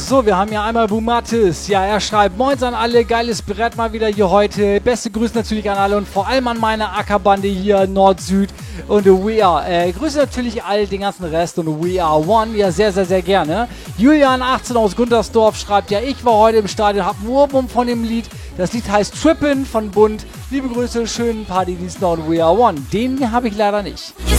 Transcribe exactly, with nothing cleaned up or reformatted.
So, wir haben ja einmal Bumatis. Ja, er schreibt, Moins an alle, geiles Brett mal wieder hier heute. Beste Grüße natürlich an alle und vor allem an meine Ackerbande hier, Nord-Süd und We Are. Äh, Grüße natürlich all den ganzen Rest und We Are One. Ja, sehr, sehr, sehr gerne. Julian achtzehn aus Guntersdorf schreibt, ja, ich war heute im Stadion, hab einen Ohrwurm von dem Lied. Das Lied heißt Trippin' von Bund. Liebe Grüße, schönen Party-Dienst noch und We Are One. Den habe ich leider nicht.